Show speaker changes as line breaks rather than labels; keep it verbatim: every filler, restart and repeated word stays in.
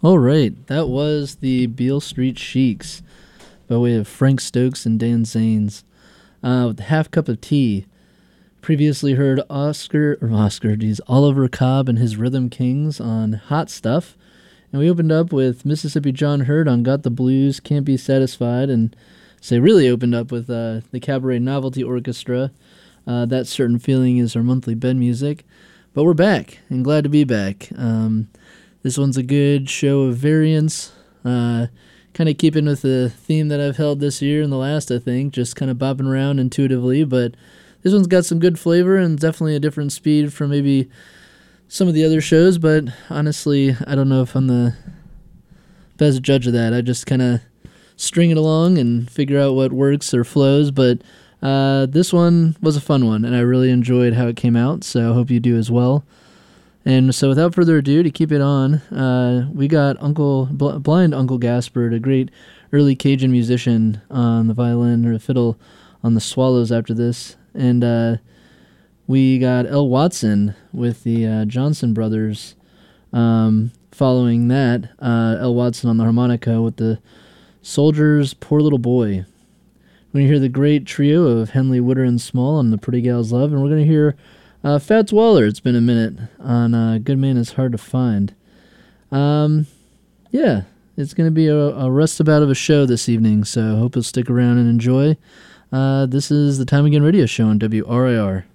All right, that was the Beale Street Sheiks by way of Frank Stokes and Dan Zanes uh, with Half Cup of Tea. Previously heard Oscar, or Oscar, geez, Oliver Cobb and his Rhythm Kings on Hot Stuff. And we opened up with Mississippi John Hurt on Got the Blues, Can't Be Satisfied. And so really opened up with uh, the Cabaret Novelty Orchestra. Uh, that Certain Feeling is our monthly bed music. But we're back, and glad to be back. Um, this one's a good show of variance. Uh, kind of keeping with the theme that I've held this year and the last, I think. Just kind of bopping around intuitively. But this one's got some good flavor and definitely a different speed from maybe some of the other shows. But honestly, I don't know if I'm the best judge of that. I just kind of string it along and figure out what works or flows. But uh, this one was a fun one, and I really enjoyed how it came out. So I hope you do as well. And so without further ado, to keep it on, uh, we got Uncle Bl- Blind Uncle Gaspard, a great early Cajun musician on the violin or the fiddle on the Swallows after this. And uh, we got El Watson with the uh, Johnson Brothers um, following that. Uh, El Watson on the harmonica with the Soldier's Poor Little Boy. We're going to hear the great trio of Henley, Witter, and Small on The Pretty Gal's Love. And we're going to hear Uh, Fats Waller, It's Been a Minute, on uh, Good Man Is Hard to Find. Um, yeah, it's going to be a, a rustabout of a show this evening, so I hope you'll stick around and enjoy. Uh, this is the Time Again Radio Show on W R I R.